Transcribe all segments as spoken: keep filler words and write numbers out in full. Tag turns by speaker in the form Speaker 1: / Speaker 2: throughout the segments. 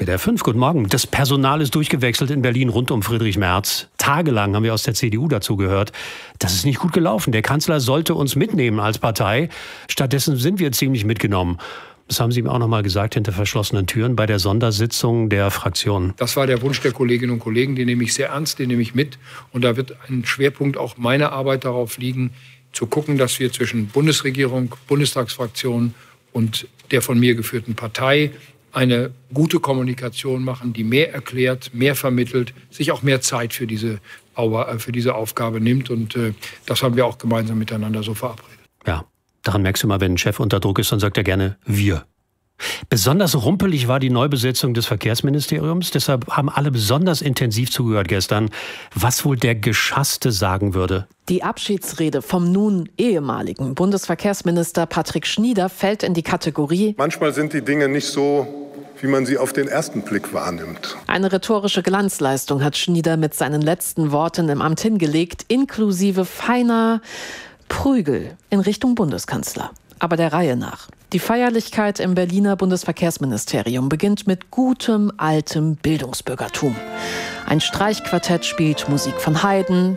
Speaker 1: W D R fünf, guten Morgen. Das Personal ist durchgewechselt in Berlin rund um Friedrich Merz. Tagelang haben wir aus der C D U dazu gehört. Das ist nicht gut gelaufen. Der Kanzler sollte uns mitnehmen als Partei. Stattdessen sind wir ziemlich mitgenommen. Das haben Sie ihm auch noch mal gesagt hinter verschlossenen Türen bei der Sondersitzung der Fraktion.
Speaker 2: Das war der Wunsch der Kolleginnen und Kollegen. Den nehme ich sehr ernst, den nehme ich mit. Und da wird ein Schwerpunkt auch meiner Arbeit darauf liegen, zu gucken, dass wir zwischen Bundesregierung, Bundestagsfraktion und der von mir geführten Partei eine gute Kommunikation machen, die mehr erklärt, mehr vermittelt, sich auch mehr Zeit für diese, für diese Aufgabe nimmt. Und äh, das haben wir auch gemeinsam miteinander so verabredet.
Speaker 1: Ja, daran merkst du mal, wenn ein Chef unter Druck ist, dann sagt er gerne wir. Besonders rumpelig war die Neubesetzung des Verkehrsministeriums. Deshalb haben alle besonders intensiv zugehört gestern, was wohl der Geschasste sagen würde.
Speaker 3: Die Abschiedsrede vom nun ehemaligen Bundesverkehrsminister Patrick Schnieder fällt in die Kategorie:
Speaker 4: Manchmal sind die Dinge nicht so, wie man sie auf den ersten Blick wahrnimmt.
Speaker 3: Eine rhetorische Glanzleistung hat Schnieder mit seinen letzten Worten im Amt hingelegt, inklusive feiner Prügel in Richtung Bundeskanzler. Aber der Reihe nach. Die Feierlichkeit im Berliner Bundesverkehrsministerium beginnt mit gutem, altem Bildungsbürgertum. Ein Streichquartett spielt Musik von Haydn.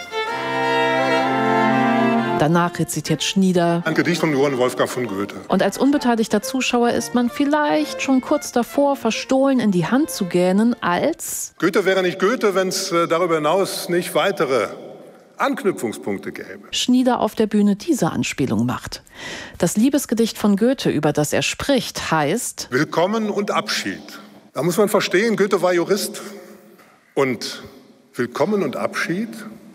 Speaker 3: Danach rezitiert Schnieder
Speaker 4: ein Gedicht von Johann Wolfgang von Goethe.
Speaker 3: Und als unbeteiligter Zuschauer ist man vielleicht schon kurz davor, verstohlen in die Hand zu gähnen, als
Speaker 4: Goethe wäre nicht Goethe, wenn es darüber hinaus nicht weitere Anknüpfungspunkte gäbe.
Speaker 3: Schnieder auf der Bühne diese Anspielung macht. Das Liebesgedicht von Goethe, über das er spricht, heißt
Speaker 4: Willkommen und Abschied. Da muss man verstehen, Goethe war Jurist. Und Willkommen und Abschied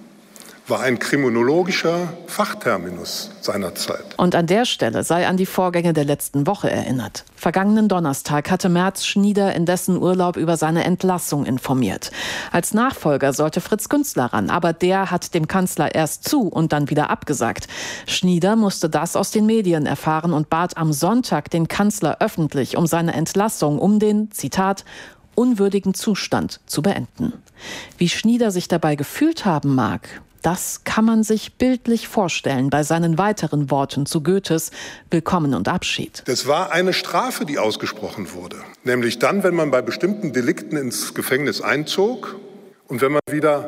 Speaker 4: war ein kriminologischer Fachterminus seiner Zeit.
Speaker 3: Und an der Stelle sei an die Vorgänge der letzten Woche erinnert. Vergangenen Donnerstag hatte Merz Schnieder in dessen Urlaub über seine Entlassung informiert. Als Nachfolger sollte Fritz Günzler ran, aber der hat dem Kanzler erst zu und dann wieder abgesagt. Schnieder musste das aus den Medien erfahren und bat am Sonntag den Kanzler öffentlich um seine Entlassung, um den, Zitat, unwürdigen Zustand zu beenden. Wie Schnieder sich dabei gefühlt haben mag, das kann man sich bildlich vorstellen bei seinen weiteren Worten zu Goethes Willkommen und Abschied.
Speaker 4: Das war eine Strafe, die ausgesprochen wurde. Nämlich dann, wenn man bei bestimmten Delikten ins Gefängnis einzog und wenn man wieder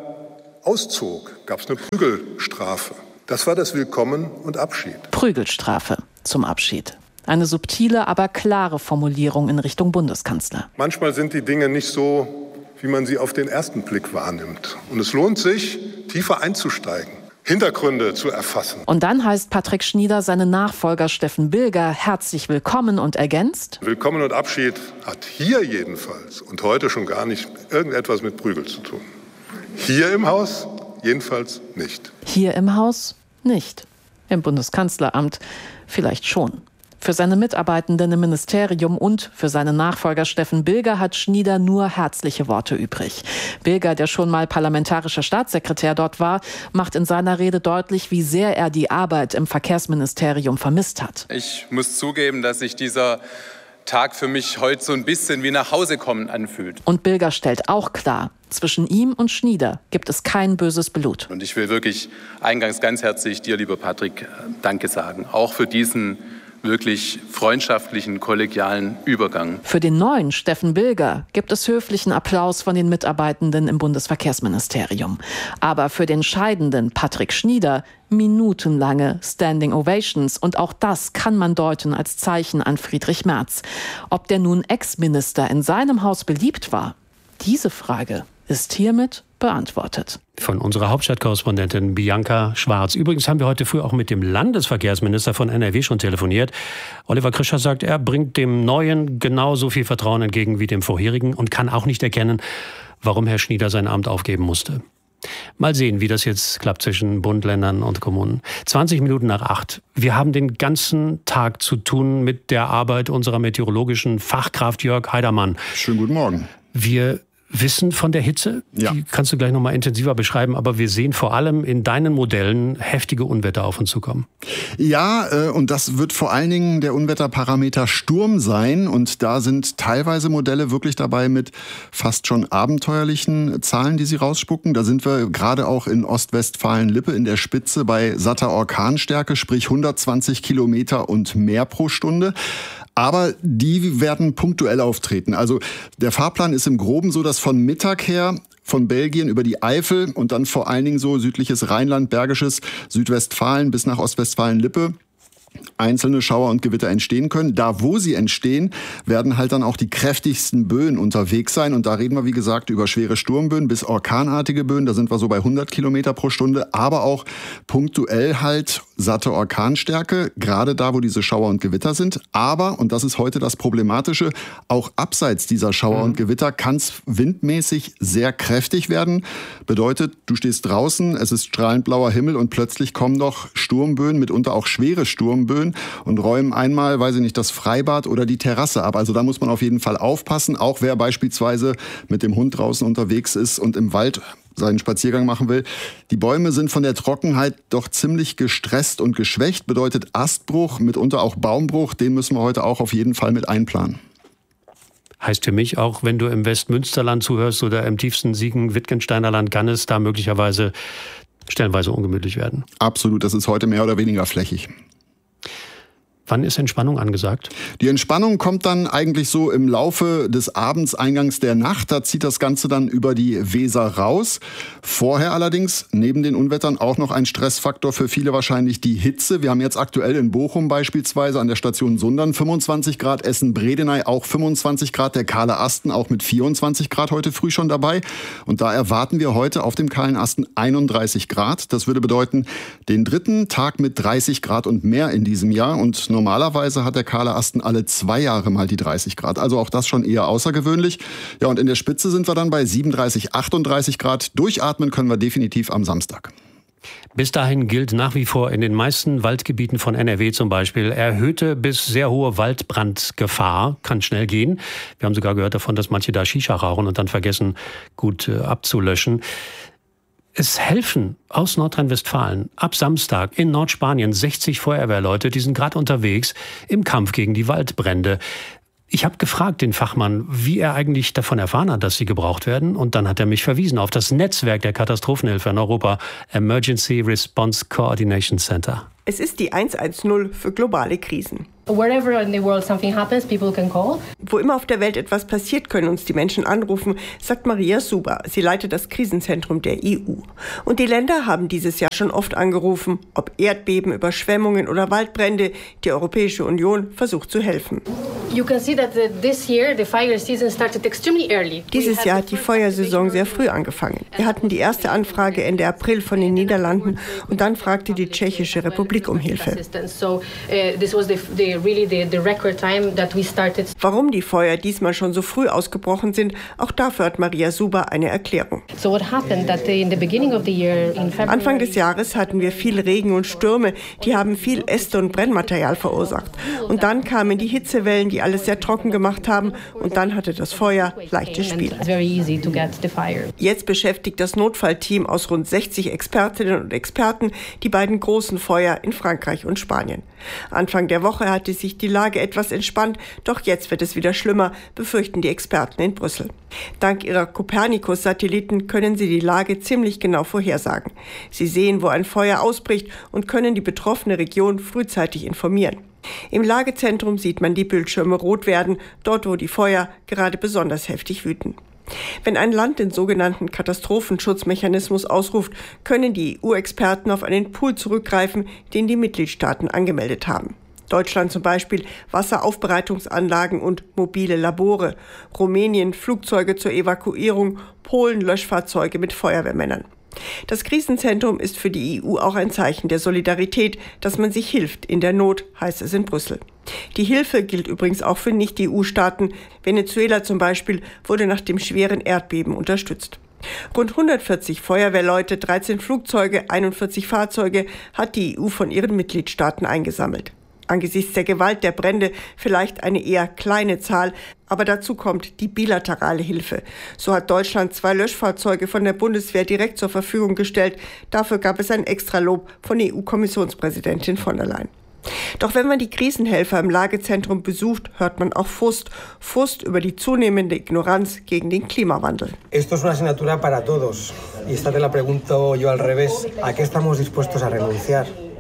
Speaker 4: auszog, gab es eine Prügelstrafe. Das war das Willkommen und Abschied.
Speaker 3: Prügelstrafe zum Abschied. Eine subtile, aber klare Formulierung in Richtung Bundeskanzler.
Speaker 4: Manchmal sind die Dinge nicht so, wie man sie auf den ersten Blick wahrnimmt. Und es lohnt sich, tiefer einzusteigen, Hintergründe zu erfassen.
Speaker 3: Und dann heißt Patrick Schnieder seinen Nachfolger Steffen Bilger herzlich willkommen und ergänzt:
Speaker 4: Willkommen und Abschied hat hier jedenfalls und heute schon gar nicht irgendetwas mit Prügel zu tun. Hier im Haus jedenfalls nicht.
Speaker 3: Hier im Haus nicht. Im Bundeskanzleramt vielleicht schon. Für seine Mitarbeitenden im Ministerium und für seinen Nachfolger Steffen Bilger hat Schnieder nur herzliche Worte übrig. Bilger, der schon mal parlamentarischer Staatssekretär dort war, macht in seiner Rede deutlich, wie sehr er die Arbeit im Verkehrsministerium vermisst hat.
Speaker 5: Ich muss zugeben, dass sich dieser Tag für mich heute so ein bisschen wie nach Hause kommen anfühlt.
Speaker 3: Und Bilger stellt auch klar, zwischen ihm und Schnieder gibt es kein böses Blut.
Speaker 5: Und ich will wirklich eingangs ganz herzlich dir, lieber Patrick, Danke sagen. Auch für diesen wirklich freundschaftlichen, kollegialen Übergang.
Speaker 3: Für den neuen Steffen Bilger gibt es höflichen Applaus von den Mitarbeitenden im Bundesverkehrsministerium. Aber für den scheidenden Patrick Schnieder minutenlange Standing Ovations. Und auch das kann man deuten als Zeichen an Friedrich Merz. Ob der nun Ex-Minister in seinem Haus beliebt war, diese Frage ist hiermit beantwortet.
Speaker 1: Von unserer Hauptstadtkorrespondentin Bianca Schwarz. Übrigens haben wir heute früh auch mit dem Landesverkehrsminister von N R W schon telefoniert. Oliver Krischer sagt, er bringt dem Neuen genauso viel Vertrauen entgegen wie dem vorherigen und kann auch nicht erkennen, warum Herr Schnieder sein Amt aufgeben musste. Mal sehen, wie das jetzt klappt zwischen Bund, Ländern und Kommunen. zwanzig Minuten nach acht. Wir haben den ganzen Tag zu tun mit der Arbeit unserer meteorologischen Fachkraft Jörg Heidermann.
Speaker 6: Schönen guten Morgen.
Speaker 1: Wir wissen von der Hitze,
Speaker 6: ja.
Speaker 1: Die kannst du gleich noch mal intensiver beschreiben, aber wir sehen vor allem in deinen Modellen heftige Unwetter auf uns zukommen.
Speaker 6: Ja, äh, und das wird vor allen Dingen der Unwetterparameter Sturm sein und da sind teilweise Modelle wirklich dabei mit fast schon abenteuerlichen Zahlen, die sie rausspucken. Da sind wir gerade auch in Ostwestfalen-Lippe in der Spitze bei satter Orkanstärke, sprich hundertzwanzig Kilometer und mehr pro Stunde. Aber die werden punktuell auftreten. Also der Fahrplan ist im Groben so, dass von Mittag her von Belgien über die Eifel und dann vor allen Dingen so südliches Rheinland, Bergisches, Südwestfalen bis nach Ostwestfalen-Lippe einzelne Schauer und Gewitter entstehen können. Da, wo sie entstehen, werden halt dann auch die kräftigsten Böen unterwegs sein. Und da reden wir, wie gesagt, über schwere Sturmböen bis orkanartige Böen. Da sind wir so bei hundert Kilometer pro Stunde. Aber auch punktuell halt satte Orkanstärke, gerade da, wo diese Schauer und Gewitter sind. Aber, und das ist heute das Problematische, auch abseits dieser Schauer mhm. und Gewitter kann es windmäßig sehr kräftig werden. Bedeutet, du stehst draußen, es ist strahlend blauer Himmel und plötzlich kommen noch Sturmböen, mitunter auch schwere Sturmböen, und räumen einmal, weiß ich nicht, das Freibad oder die Terrasse ab. Also da muss man auf jeden Fall aufpassen. Auch wer beispielsweise mit dem Hund draußen unterwegs ist und im Wald seinen Spaziergang machen will. Die Bäume sind von der Trockenheit doch ziemlich gestresst und geschwächt. Bedeutet Astbruch, mitunter auch Baumbruch. Den müssen wir heute auch auf jeden Fall mit einplanen.
Speaker 1: Heißt für mich auch, wenn du im Westmünsterland zuhörst oder im tiefsten Siegen-Wittgensteiner Land, kann es da möglicherweise stellenweise ungemütlich werden.
Speaker 6: Absolut, das ist heute mehr oder weniger flächig.
Speaker 1: Wann ist Entspannung angesagt?
Speaker 6: Die Entspannung kommt dann eigentlich so im Laufe des Abends, eingangs der Nacht. Da zieht das Ganze dann über die Weser raus. Vorher allerdings, neben den Unwettern, auch noch ein Stressfaktor für viele wahrscheinlich die Hitze. Wir haben jetzt aktuell in Bochum beispielsweise an der Station Sundern fünfundzwanzig Grad, Essen-Bredeney auch fünfundzwanzig Grad, der Kahle Asten auch mit vierundzwanzig Grad heute früh schon dabei. Und da erwarten wir heute auf dem Kahlen Asten einunddreißig Grad. Das würde bedeuten, den dritten Tag mit dreißig Grad und mehr in diesem Jahr. Und normalerweise hat der Kahle Asten alle zwei Jahre mal die dreißig Grad. Also auch das schon eher außergewöhnlich. Ja, und in der Spitze sind wir dann bei siebenunddreißig, achtunddreißig Grad. Durchatmen können wir definitiv am Samstag.
Speaker 1: Bis dahin gilt nach wie vor in den meisten Waldgebieten von N R W zum Beispiel erhöhte bis sehr hohe Waldbrandgefahr. Kann schnell gehen. Wir haben sogar gehört davon, dass manche da Shisha rauchen und dann vergessen, gut äh, abzulöschen. Es helfen aus Nordrhein-Westfalen ab Samstag in Nordspanien sechzig Feuerwehrleute, die sind gerade unterwegs im Kampf gegen die Waldbrände. Ich habe gefragt den Fachmann, wie er eigentlich davon erfahren hat, dass sie gebraucht werden. Und dann hat er mich verwiesen auf das Netzwerk der Katastrophenhilfe in Europa, Emergency Response Coordination Center.
Speaker 7: Es ist die eins eins null für globale Krisen.
Speaker 8: Wherever in the world something happens, people can call.
Speaker 7: Wo immer auf der Welt etwas passiert, können uns die Menschen anrufen, sagt Maria Suber. Sie leitet das Krisenzentrum der E U. Und die Länder haben dieses Jahr schon oft angerufen, ob Erdbeben, Überschwemmungen oder Waldbrände. Die Europäische Union versucht zu helfen.
Speaker 8: You can see that this year the fire season started extremely early.
Speaker 7: Dieses Jahr hat die Feuersaison sehr früh angefangen. Wir hatten die erste Anfrage Ende April von den Niederlanden und dann fragte die Tschechische Republik um Hilfe. Warum die Feuer diesmal schon so früh ausgebrochen sind, auch dafür hat Maria Suber eine Erklärung. Anfang des Jahres hatten wir viel Regen und Stürme, die haben viel Äste und Brennmaterial verursacht. Und dann kamen die Hitzewellen, die alles sehr trocken gemacht haben, und dann hatte das Feuer leichtes Spiel. Jetzt beschäftigt das Notfallteam aus rund sechzig Expertinnen und Experten die beiden großen Feuer in Frankreich und Spanien. Anfang der Woche hatte sich die Lage etwas entspannt, doch jetzt wird es wieder schlimmer, befürchten die Experten in Brüssel. Dank ihrer Copernicus-Satelliten können sie die Lage ziemlich genau vorhersagen. Sie sehen, wo ein Feuer ausbricht und können die betroffene Region frühzeitig informieren. Im Lagezentrum sieht man die Bildschirme rot werden, dort wo die Feuer gerade besonders heftig wüten. Wenn ein Land den sogenannten Katastrophenschutzmechanismus ausruft, können die E U-Experten auf einen Pool zurückgreifen, den die Mitgliedstaaten angemeldet haben. Deutschland zum Beispiel Wasseraufbereitungsanlagen und mobile Labore, Rumänien Flugzeuge zur Evakuierung, Polen Löschfahrzeuge mit Feuerwehrmännern. Das Krisenzentrum ist für die E U auch ein Zeichen der Solidarität, dass man sich hilft in der Not, heißt es in Brüssel. Die Hilfe gilt übrigens auch für Nicht-E U-Staaten. Venezuela zum Beispiel wurde nach dem schweren Erdbeben unterstützt. Rund hundertvierzig Feuerwehrleute, dreizehn Flugzeuge, einundvierzig Fahrzeuge hat die E U von ihren Mitgliedstaaten eingesammelt. Angesichts der Gewalt der Brände vielleicht eine eher kleine Zahl, aber dazu kommt die bilaterale Hilfe. So hat Deutschland zwei Löschfahrzeuge von der Bundeswehr direkt zur Verfügung gestellt. Dafür gab es ein Extralob von E U-Kommissionspräsidentin von der Leyen. Doch wenn man die Krisenhelfer im Lagezentrum besucht, hört man auch Frust. Frust über die zunehmende Ignoranz gegen den Klimawandel.
Speaker 9: Esto es una asignatura para todos. Y esta te la pregunto yo al revés. ¿A qué estamos dispuestos a renunciar?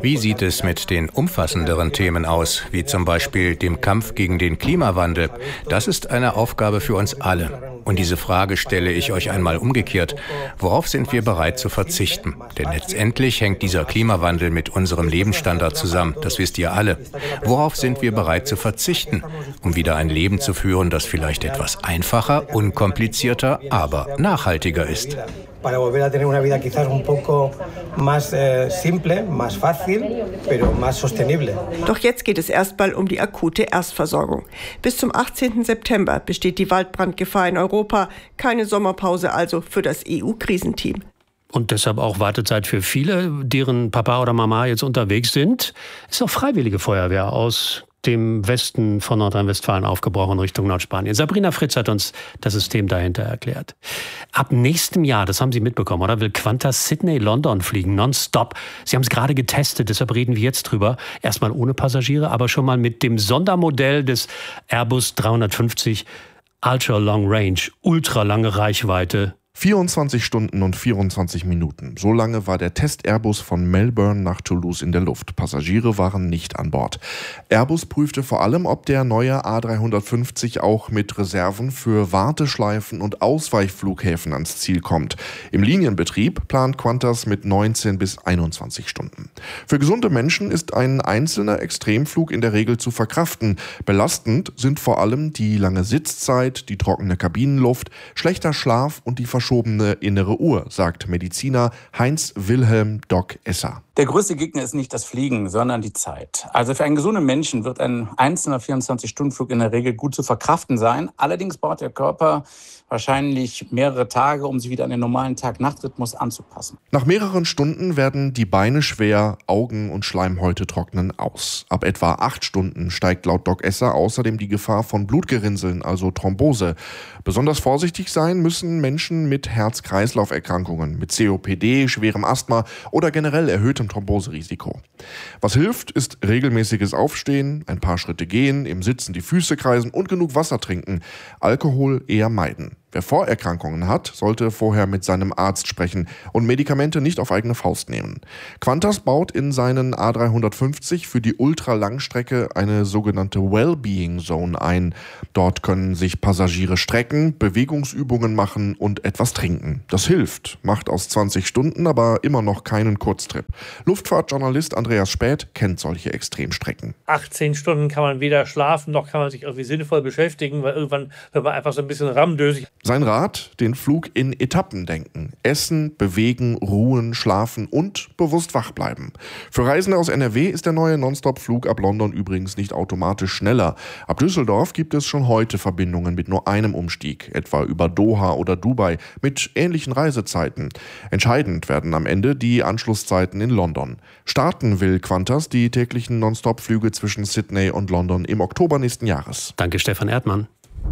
Speaker 9: Wie sieht es mit den umfassenderen Themen aus, wie zum Beispiel dem Kampf gegen den Klimawandel? Das ist eine Aufgabe für uns alle. Und diese Frage stelle ich euch einmal umgekehrt. Worauf sind wir bereit zu verzichten? Denn letztendlich hängt dieser Klimawandel mit unserem Lebensstandard zusammen. Das wisst ihr alle. Worauf sind wir bereit zu verzichten, um wieder ein Leben zu führen, das vielleicht etwas einfacher, unkomplizierter, aber nachhaltiger ist?
Speaker 10: Para volver a tener una vida quizás un poco más eh, simple, más fácil, pero más sostenible.
Speaker 7: Doch jetzt geht es erstmal um die akute Erstversorgung. Bis zum achtzehnten September besteht die Waldbrandgefahr in Europa. Keine Sommerpause also für das E U-Krisenteam.
Speaker 1: Und deshalb auch Wartezeit für viele, deren Papa oder Mama jetzt unterwegs sind. Ist auch freiwillige Feuerwehr aus dem Westen von Nordrhein-Westfalen aufgebrochen Richtung Nordspanien. Sabrina Fritz hat uns das System dahinter erklärt. Ab nächstem Jahr, das haben Sie mitbekommen, oder, will Qantas Sydney-London fliegen, nonstop. Sie haben es gerade getestet, deshalb reden wir jetzt drüber. Erstmal ohne Passagiere, aber schon mal mit dem Sondermodell des Airbus dreihundertfünfzig Ultra Long Range, ultralange Reichweite.
Speaker 11: vierundzwanzig Stunden und vierundzwanzig Minuten. So lange war der Test-Airbus von Melbourne nach Toulouse in der Luft. Passagiere waren nicht an Bord. Airbus prüfte vor allem, ob der neue A dreihundertfünfzig auch mit Reserven für Warteschleifen und Ausweichflughäfen ans Ziel kommt. Im Linienbetrieb plant Qantas mit neunzehn bis einundzwanzig Stunden. Für gesunde Menschen ist ein einzelner Extremflug in der Regel zu verkraften. Belastend sind vor allem die lange Sitzzeit, die trockene Kabinenluft, schlechter Schlaf und die verschobene innere Uhr, sagt Mediziner Heinz-Wilhelm Doc Esser.
Speaker 12: Der größte Gegner ist nicht das Fliegen, sondern die Zeit. Also für einen gesunden Menschen wird ein einzelner vierundzwanzig-Stunden-Flug in der Regel gut zu verkraften sein. Allerdings braucht der Körper wahrscheinlich mehrere Tage, um sich wieder an den normalen Tag-Nacht-Rhythmus anzupassen.
Speaker 11: Nach mehreren Stunden werden die Beine schwer, Augen und Schleimhäute trocknen aus. Ab etwa acht Stunden steigt laut Doc Esser außerdem die Gefahr von Blutgerinnseln, also Thrombose. Besonders vorsichtig sein müssen Menschen mit Herz-Kreislauf-Erkrankungen, mit C O P D, schwerem Asthma oder generell erhöhtem Thromboserisiko. Was hilft, ist regelmäßiges Aufstehen, ein paar Schritte gehen, im Sitzen die Füße kreisen und genug Wasser trinken. Alkohol eher meiden. Wer Vorerkrankungen hat, sollte vorher mit seinem Arzt sprechen und Medikamente nicht auf eigene Faust nehmen. Qantas baut in seinen A dreihundertfünfzig für die Ultralangstrecke eine sogenannte Wellbeing Zone ein. Dort können sich Passagiere strecken, Bewegungsübungen machen und etwas trinken. Das hilft, macht aus zwanzig Stunden aber immer noch keinen Kurztrip. Luftfahrtjournalist Andreas Späth kennt solche Extremstrecken.
Speaker 13: achtzehn Stunden kann man weder schlafen, noch kann man sich irgendwie sinnvoll beschäftigen, weil irgendwann wird man einfach so ein bisschen rammdösig.
Speaker 11: Sein Rat, den Flug in Etappen denken. Essen, bewegen, ruhen, schlafen und bewusst wach bleiben. Für Reisende aus N R W ist der neue Nonstop-Flug ab London übrigens nicht automatisch schneller. Ab Düsseldorf gibt es schon heute Verbindungen mit nur einem Umstieg, etwa über Doha oder Dubai, mit ähnlichen Reisezeiten. Entscheidend werden am Ende die Anschlusszeiten in London. Starten will Qantas die täglichen Nonstop-Flüge zwischen Sydney und London im Oktober nächsten Jahres.
Speaker 1: Danke, Stefan Erdmann.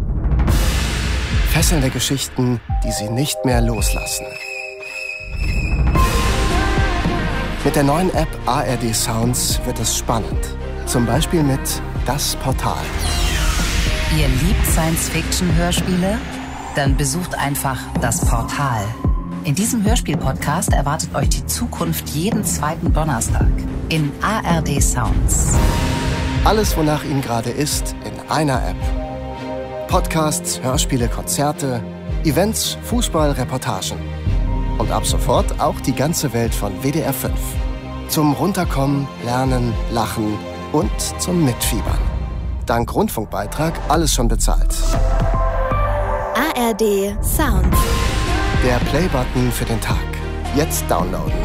Speaker 14: Fesselnde Geschichten, die Sie nicht mehr loslassen. Mit der neuen App A R D Sounds wird es spannend. Zum Beispiel mit Das Portal.
Speaker 15: Ihr liebt Science-Fiction-Hörspiele? Dann besucht einfach Das Portal. In diesem Hörspiel-Podcast erwartet euch die Zukunft jeden zweiten Donnerstag in A R D Sounds.
Speaker 14: Alles, wonach Ihnen gerade ist, in einer App. Podcasts, Hörspiele, Konzerte, Events, Fußball, Reportagen. Und ab sofort auch die ganze Welt von W D R fünf. Zum Runterkommen, Lernen, Lachen und zum Mitfiebern. Dank Rundfunkbeitrag alles schon bezahlt.
Speaker 16: A R D Sound.
Speaker 14: Der Play-Button für den Tag. Jetzt downloaden.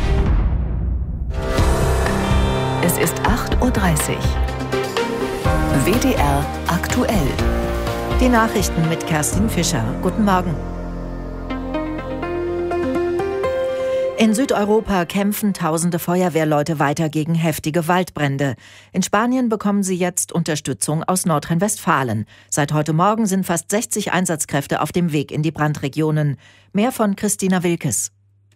Speaker 15: Es ist acht Uhr dreißig. W D R aktuell.
Speaker 17: Die Nachrichten mit Kerstin Fischer. Guten Morgen. In Südeuropa kämpfen tausende Feuerwehrleute weiter gegen heftige Waldbrände. In Spanien bekommen sie jetzt Unterstützung aus Nordrhein-Westfalen. Seit heute Morgen sind fast sechzig Einsatzkräfte auf dem Weg in die Brandregionen. Mehr von Christina Wilkes.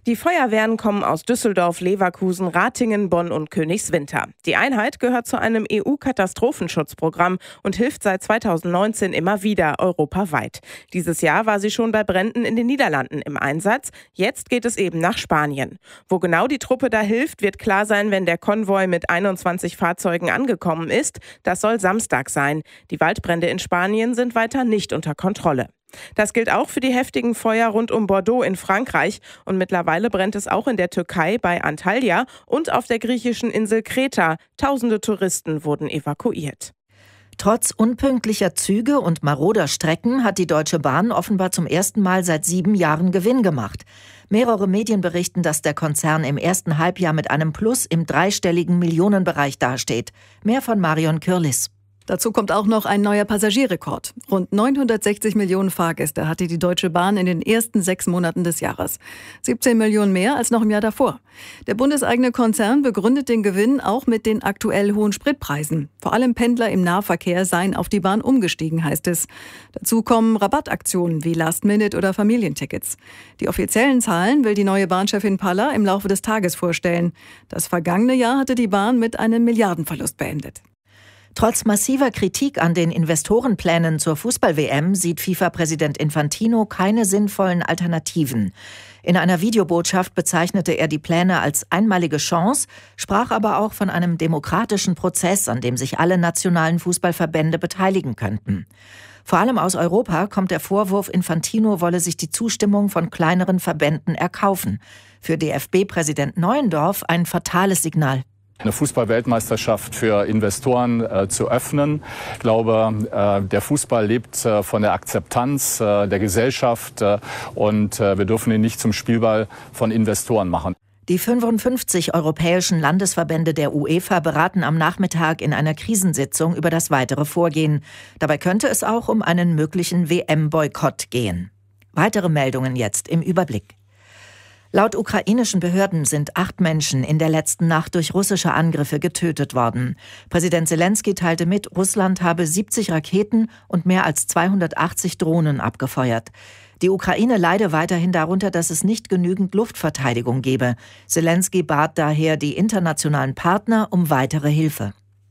Speaker 18: Die Feuerwehren kommen aus Düsseldorf, Leverkusen, Ratingen, Bonn und Königswinter. Die Einheit gehört zu einem E U-Katastrophenschutzprogramm und hilft seit zweitausendneunzehn immer wieder europaweit. Dieses Jahr war sie schon bei Bränden in den Niederlanden im Einsatz. Jetzt geht es eben nach Spanien. Wo genau die Truppe da hilft, wird klar sein, wenn der Konvoi mit einundzwanzig Fahrzeugen angekommen ist. Das soll Samstag sein. Die Waldbrände in Spanien sind weiter nicht unter Kontrolle. Das gilt auch für die heftigen Feuer rund um Bordeaux in Frankreich. Und mittlerweile brennt es auch in der Türkei bei Antalya und auf der griechischen Insel Kreta. Tausende Touristen wurden evakuiert.
Speaker 17: Trotz unpünktlicher Züge und maroder Strecken hat die Deutsche Bahn offenbar zum ersten Mal seit sieben Jahren Gewinn gemacht. Mehrere Medien berichten, dass der Konzern im ersten Halbjahr mit einem Plus im dreistelligen Millionenbereich dasteht. Mehr von Marion Kürlis.
Speaker 19: Dazu kommt auch noch ein neuer Passagierrekord. Rund neunhundertsechzig Millionen Fahrgäste hatte die Deutsche Bahn in den ersten sechs Monaten des Jahres. siebzehn Millionen mehr als noch im Jahr davor. Der bundeseigene Konzern begründet den Gewinn auch mit den aktuell hohen Spritpreisen. Vor allem Pendler im Nahverkehr seien auf die Bahn umgestiegen, heißt es. Dazu kommen Rabattaktionen wie Last-Minute- oder Familientickets. Die offiziellen Zahlen will die neue Bahnchefin Palla im Laufe des Tages vorstellen. Das vergangene Jahr hatte die Bahn mit einem Milliardenverlust beendet.
Speaker 17: Trotz massiver Kritik an den Investorenplänen zur Fußball-W M sieht FIFA-Präsident Infantino keine sinnvollen Alternativen. In einer Videobotschaft bezeichnete er die Pläne als einmalige Chance, sprach aber auch von einem demokratischen Prozess, an dem sich alle nationalen Fußballverbände beteiligen könnten. Vor allem aus Europa kommt der Vorwurf, Infantino wolle sich die Zustimmung von kleineren Verbänden erkaufen. Für D F B-Präsident Neuendorf ein fatales Signal.
Speaker 20: Eine Fußball-Weltmeisterschaft für Investoren äh, zu öffnen. Ich glaube, äh, der Fußball lebt äh, von der Akzeptanz äh, der Gesellschaft äh, und äh, wir dürfen ihn nicht zum Spielball von Investoren machen.
Speaker 17: Die fünfundfünfzig europäischen Landesverbände der UEFA beraten am Nachmittag in einer Krisensitzung über das weitere Vorgehen. Dabei könnte es auch um einen möglichen W M-Boykott gehen. Weitere Meldungen jetzt im Überblick. Laut ukrainischen Behörden sind acht Menschen in der letzten Nacht durch russische Angriffe getötet worden. Präsident Selenskyj teilte mit, Russland habe siebzig Raketen und mehr als zweihundertachtzig Drohnen abgefeuert. Die Ukraine leide weiterhin darunter, dass es nicht genügend Luftverteidigung gebe. Selenskyj bat daher die internationalen Partner um weitere Hilfe.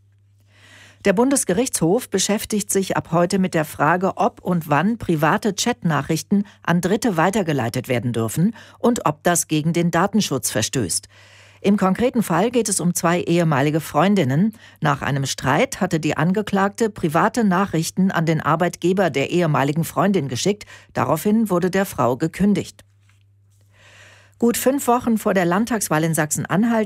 Speaker 17: Der Bundesgerichtshof beschäftigt sich ab heute mit der Frage, ob und wann private Chatnachrichten an Dritte weitergeleitet werden dürfen und ob das gegen den Datenschutz verstößt. Im konkreten Fall geht es um zwei ehemalige Freundinnen. Nach einem Streit hatte die Angeklagte private Nachrichten an den Arbeitgeber der ehemaligen Freundin geschickt. Daraufhin wurde der Frau gekündigt. Gut fünf Wochen vor der Landtagswahl in Sachsen-Anhalt